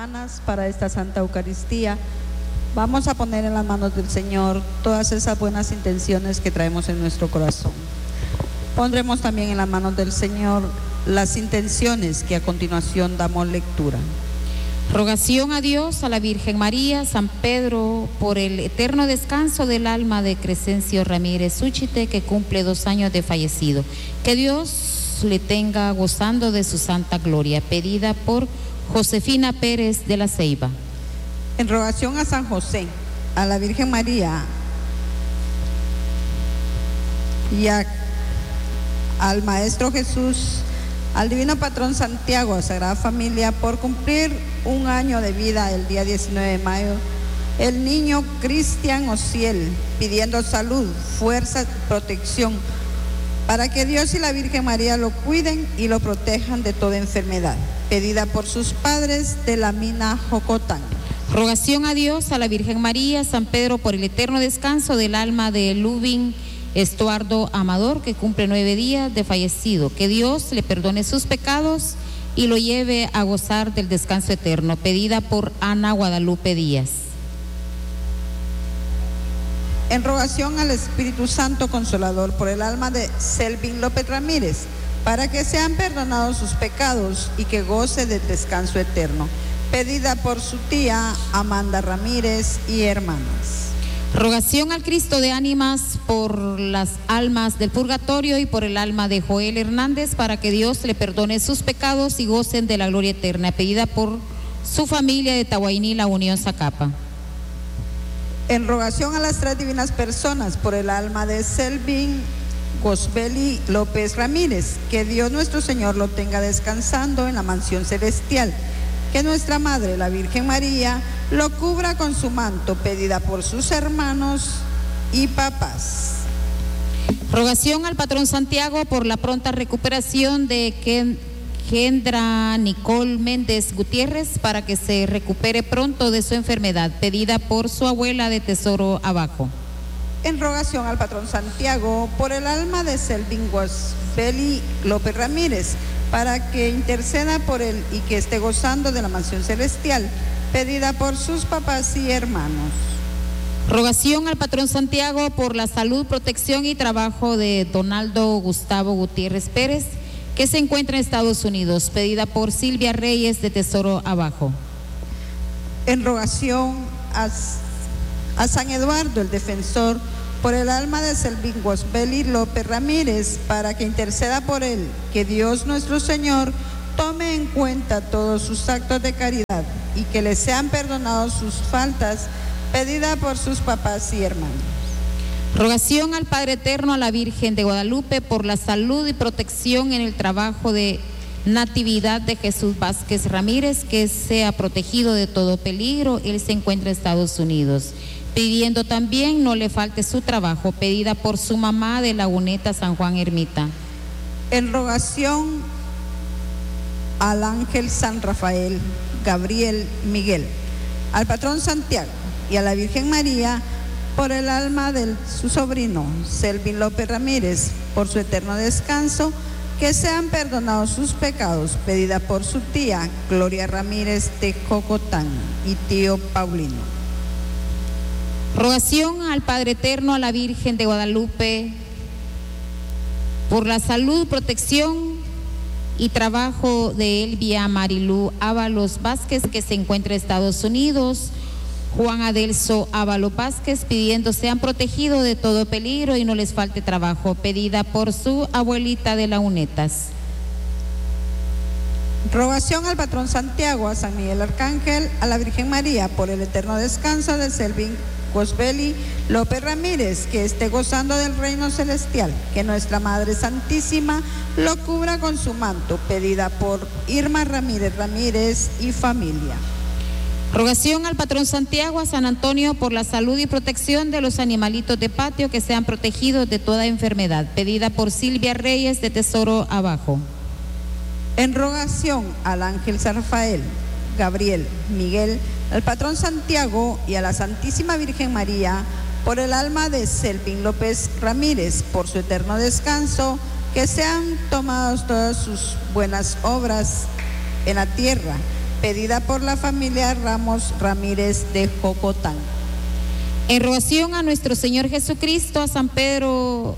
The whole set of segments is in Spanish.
hermanas para esta Santa Eucaristía, vamos a poner en las manos del Señor todas esas buenas intenciones que traemos en nuestro corazón. Pondremos también en las manos del Señor las intenciones que a continuación damos lectura. Rogación a Dios, a la Virgen María, San Pedro, por el eterno descanso del alma de Crescencio Ramírez Úchite, que cumple 2 años de fallecido. Que Dios le tenga gozando de su santa gloria, pedida por Josefina Pérez de la Ceiba. En rogación a San José, a la Virgen María y al Maestro Jesús, al Divino Patrón Santiago, a Sagrada Familia, por cumplir 1 año de vida el día 19 de mayo, el niño Cristian Ociel, pidiendo salud, fuerza, protección, para que Dios y la Virgen María lo cuiden y lo protejan de toda enfermedad, pedida por sus padres de la mina Jocotán. Rogación a Dios, a la Virgen María, San Pedro, por el eterno descanso del alma de Lubin Estuardo Amador, que cumple 9 días de fallecido. Que Dios le perdone sus pecados y lo lleve a gozar del descanso eterno, pedida por Ana Guadalupe Díaz. En rogación al Espíritu Santo Consolador, por el alma de Selvin López Ramírez, para que sean perdonados sus pecados y que goce del descanso eterno, pedida por su tía Amanda Ramírez y hermanas. Rogación al Cristo de ánimas por las almas del purgatorio y por el alma de Joel Hernández, para que Dios le perdone sus pecados y gocen de la gloria eterna, pedida por su familia de Tahuayní, la Unión Zacapa. En rogación a las 3 divinas personas, por el alma de Selvin Gosbeli López Ramírez, que Dios nuestro Señor lo tenga descansando en la mansión celestial. Que nuestra Madre, la Virgen María, lo cubra con su manto, pedida por sus hermanos y papás. Rogación al Patrón Santiago por la pronta recuperación de Kendra Nicole Méndez Gutiérrez, para que se recupere pronto de su enfermedad, pedida por su abuela de Tesoro Abajo. En rogación al Patrón Santiago por el alma de Selvin Guasbeli López Ramírez, para que interceda por él y que esté gozando de la mansión celestial, pedida por sus papás y hermanos. Rogación al Patrón Santiago por la salud, protección y trabajo de Donaldo Gustavo Gutiérrez Pérez, que se encuentra en Estados Unidos, pedida por Silvia Reyes de Tesoro Abajo. En rogación a San Eduardo, el defensor, por el alma de Selvin Guasbeli López Ramírez, para que interceda por él, que Dios nuestro Señor tome en cuenta todos sus actos de caridad y que le sean perdonados sus faltas, pedida por sus papás y hermanos. Rogación al Padre Eterno, a la Virgen de Guadalupe, por la salud y protección en el trabajo de Natividad de Jesús Vázquez Ramírez, que sea protegido de todo peligro. Él se encuentra en Estados Unidos. Pidiendo también no le falte su trabajo, pedida por su mamá de Laguneta, San Juan Ermita. En rogación al Ángel San Rafael, Gabriel Miguel, al Patrón Santiago y a la Virgen María, por el alma de su sobrino Selvin López Ramírez, por su eterno descanso, que sean perdonados sus pecados, pedida por su tía Gloria Ramírez de Jocotán y tío Paulino. Rogación al Padre Eterno, a la Virgen de Guadalupe, por la salud, protección y trabajo de Elvia Marilú Ábalos Vázquez, que se encuentra en Estados Unidos, Juan Adelso Ábalos Vázquez, pidiendo sean protegidos de todo peligro y no les falte trabajo, pedida por su abuelita de Launetas. Rogación al Patrón Santiago, a San Miguel Arcángel, a la Virgen María, por el eterno descanso de Selvin Gosbeli López Ramírez, que esté gozando del reino celestial. Que nuestra Madre Santísima lo cubra con su manto, pedida por Irma Ramírez Ramírez y familia. Rogación al Patrón Santiago, a San Antonio, por la salud y protección de los animalitos de patio, que sean protegidos de toda enfermedad, pedida por Silvia Reyes de Tesoro Abajo. En rogación al Ángel San Rafael, Gabriel Miguel, al Patrón Santiago y a la Santísima Virgen María, por el alma de Selvin López Ramírez, por su eterno descanso, que sean tomadas todas sus buenas obras en la tierra pedida por la familia Ramos Ramírez de Jocotán. En rogación a nuestro Señor Jesucristo, a San Pedro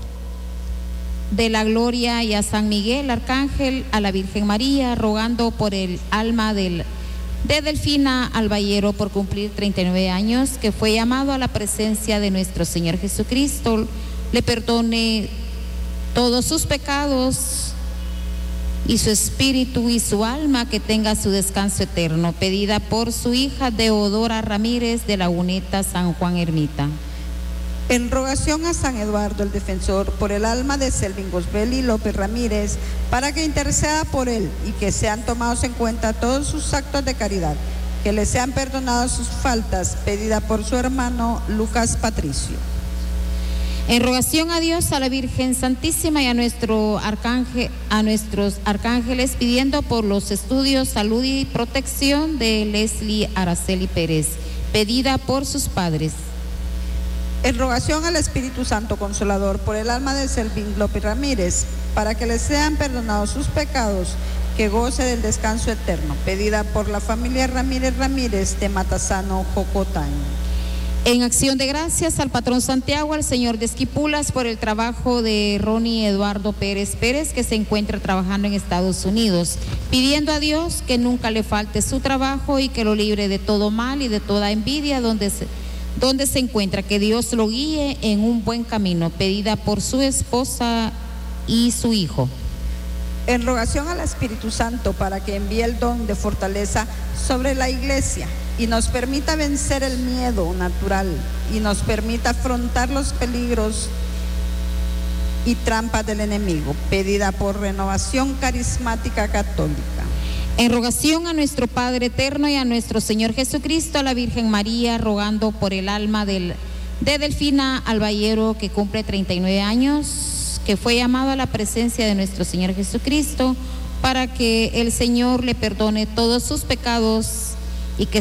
de la Gloria y a San Miguel Arcángel, a la Virgen María, rogando por el alma de Delfina Alballero por cumplir 39 años, que fue llamado a la presencia de nuestro Señor Jesucristo, le perdone todos sus pecados y su espíritu y su alma, que tenga su descanso eterno, pedida por su hija Deodora Ramírez de Laguneta, San Juan Ermita. En rogación a San Eduardo el Defensor por el alma de Selvin Gosbeli López Ramírez, para que interceda por él y que sean tomados en cuenta todos sus actos de caridad, que le sean perdonadas sus faltas, pedida por su hermano Lucas Patricio. En rogación a Dios, a la Virgen Santísima y a nuestros arcángeles, pidiendo por los estudios, salud y protección de Leslie Araceli Pérez, pedida por sus padres. En rogación al Espíritu Santo Consolador por el alma de Selvin López Ramírez, para que le sean perdonados sus pecados, que goce del descanso eterno, pedida por la familia Ramírez Ramírez de Matasano, Jocotán. En acción de gracias al patrón Santiago, al señor de Esquipulas, por el trabajo de Ronnie Eduardo Pérez Pérez, que se encuentra trabajando en Estados Unidos, pidiendo a Dios que nunca le falte su trabajo y que lo libre de todo mal y de toda envidia donde se encuentra, que Dios lo guíe en un buen camino, pedida por su esposa y su hijo. En rogación al Espíritu Santo para que envíe el don de fortaleza sobre la iglesia y nos permita vencer el miedo natural y nos permita afrontar los peligros y trampas del enemigo, pedida por Renovación Carismática Católica. En rogación a nuestro Padre Eterno y a nuestro Señor Jesucristo, a la Virgen María, rogando por el alma de Delfina Alballero, que cumple 39 años, que fue llamado a la presencia de nuestro Señor Jesucristo, para que el Señor le perdone todos sus pecados y que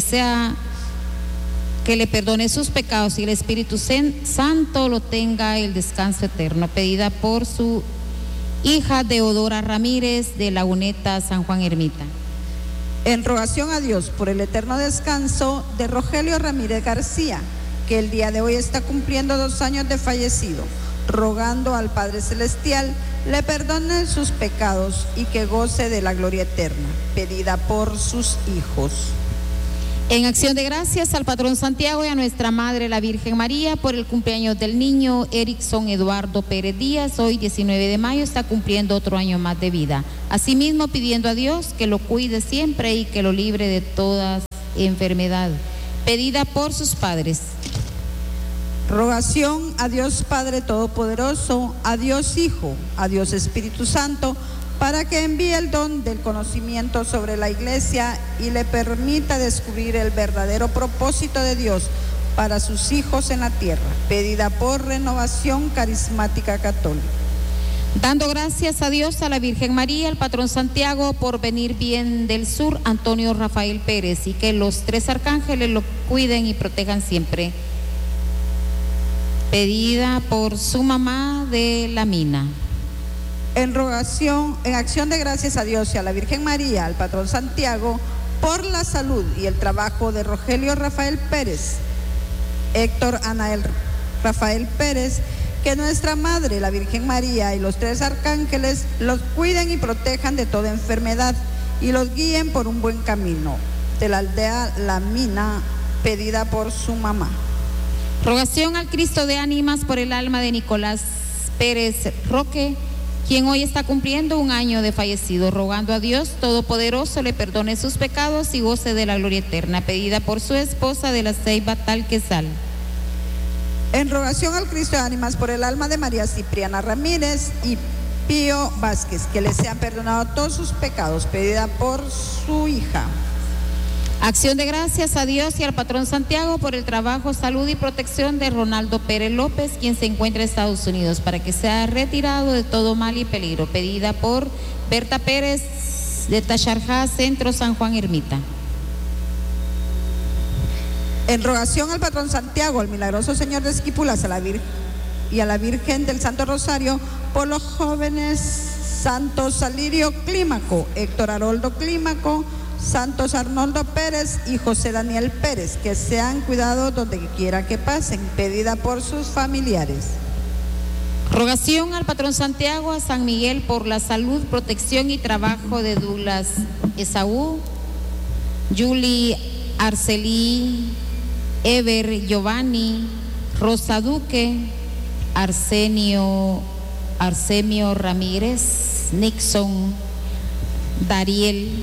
le perdone sus pecados y el Espíritu Santo lo tenga el descanso eterno, pedida por su hija Deodora Ramírez de Laguneta, San Juan Ermita. En rogación a Dios por el eterno descanso de Rogelio Ramírez García, que el día de hoy está cumpliendo 2 años de fallecido, rogando al Padre Celestial le perdone sus pecados y que goce de la gloria eterna, pedida por sus hijos. En acción de gracias al patrón Santiago y a nuestra Madre la Virgen María por el cumpleaños del niño Erickson Eduardo Pérez Díaz, hoy 19 de mayo está cumpliendo otro año más de vida. Asimismo pidiendo a Dios que lo cuide siempre y que lo libre de toda enfermedad, pedida por sus padres. Rogación a Dios Padre Todopoderoso, a Dios Hijo, a Dios Espíritu Santo, para que envíe el don del conocimiento sobre la iglesia y le permita descubrir el verdadero propósito de Dios para sus hijos en la tierra, pedida por Renovación Carismática Católica. Dando gracias a Dios, a la Virgen María, al patrón Santiago, por venir bien del sur, Antonio Rafael Pérez, y que los 3 arcángeles lo cuiden y protejan siempre, pedida por su mamá de la Mina. En acción de gracias a Dios y a la Virgen María, al patrón Santiago, por la salud y el trabajo de Rogelio Rafael Pérez, Héctor Anael Rafael Pérez, que nuestra Madre, la Virgen María y los 3 arcángeles los cuiden y protejan de toda enfermedad y los guíen por un buen camino, de la aldea La Mina, pedida por su mamá. Rogación al Cristo de ánimas por el alma de Nicolás Pérez Roque, quien hoy está cumpliendo 1 año de fallecido, rogando a Dios Todopoderoso le perdone sus pecados y goce de la gloria eterna, pedida por su esposa de la Ceiba Talquesal. En rogación al Cristo de ánimas por el alma de María Cipriana Ramírez y Pío Vázquez, que les sean perdonados todos sus pecados, pedida por su hija. Acción de gracias a Dios y al patrón Santiago por el trabajo, salud y protección de Ronaldo Pérez López, quien se encuentra en Estados Unidos, para que sea retirado de todo mal y peligro, pedida por Berta Pérez de Tacharjá, Centro San Juan Ermita. En rogación al patrón Santiago, al milagroso Señor de Esquipulas, a la Virgen y a la Virgen del Santo Rosario, por los jóvenes santos Salirio Clímaco, Héctor Haroldo Clímaco, Santos Arnoldo Pérez y José Daniel Pérez, que sean cuidados donde quiera que pasen, pedida por sus familiares. Rogación al patrón Santiago, a San Miguel, por la salud, protección y trabajo de Douglas Esaú, Julie Arcelí, Ever Giovanni, Rosa Duque, Arsenio Ramírez, Nixon, Dariel,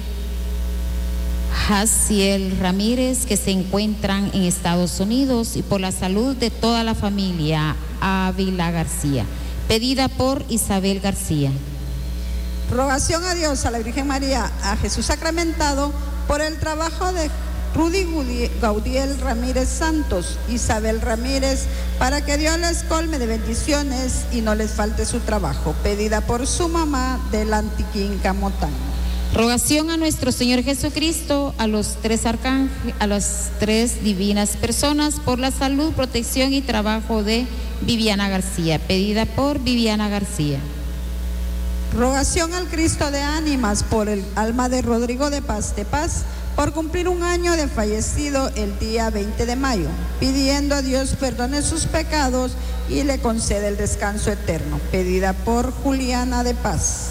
Jaciel Ramírez, que se encuentran en Estados Unidos, y por la salud de toda la familia Ávila García, pedida por Isabel García. Rogación a Dios, a la Virgen María, a Jesús sacramentado, por el trabajo de Rudy Gaudiel Ramírez Santos, Isabel Ramírez, para que Dios les colme de bendiciones y no les falte su trabajo, pedida por su mamá del Antiquín Camotán. Rogación a nuestro Señor Jesucristo, a los tres arcángeles, a las tres divinas personas, por la salud, protección y trabajo de Viviana García, pedida por Viviana García. Rogación al Cristo de ánimas por el alma de Rodrigo de Paz, por cumplir un año de fallecido el día 20 de mayo, pidiendo a Dios perdone sus pecados y le concede el descanso eterno, pedida por Juliana de Paz.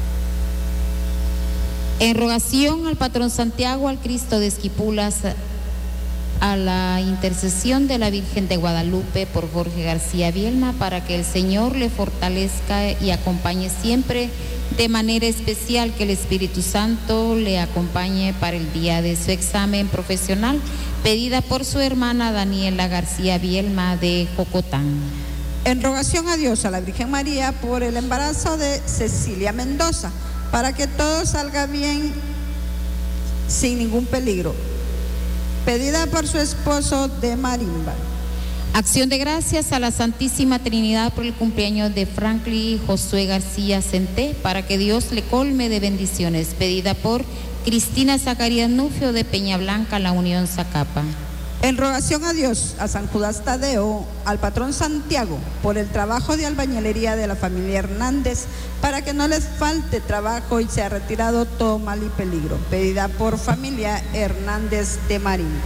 En rogación al patrón Santiago, al Cristo de Esquipulas, a la intercesión de la Virgen de Guadalupe, por Jorge García Bielma, para que el Señor le fortalezca y acompañe siempre de manera especial, que el Espíritu Santo le acompañe para el día de su examen profesional, pedida por su hermana Daniela García Bielma de Jocotán. En rogación a Dios, a la Virgen María, por el embarazo de Cecilia Mendoza, para que todo salga bien sin ningún peligro, pedida por su esposo de Marimba. Acción de gracias a la Santísima Trinidad por el cumpleaños de Franklin Josué García Centé, para que Dios le colme de bendiciones, pedida por Cristina Zacarías Nufio de Peña Blanca, La Unión Zacapa. En rogación a Dios, a San Judas Tadeo, al patrón Santiago, por el trabajo de albañilería de la familia Hernández, para que no les falte trabajo y sea retirado todo mal y peligro, pedida por familia Hernández de Marimba.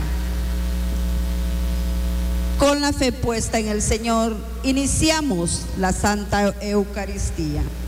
Con la fe puesta en el Señor, iniciamos la Santa Eucaristía.